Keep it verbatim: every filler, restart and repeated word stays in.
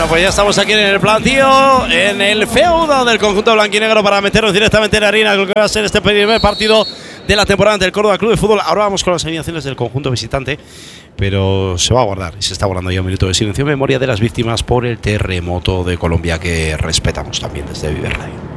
Bueno, pues ya estamos aquí en el plantío, en el feudo del conjunto blanquinegro para meternos directamente en la harina, lo que va a ser este primer partido de la temporada ante el Córdoba Club de Fútbol. Ahora vamos con las alineaciones del conjunto visitante, pero se va a guardar y se está guardando ya un minuto de silencio en memoria de las víctimas por el terremoto de Colombia que respetamos también desde Viver Radio.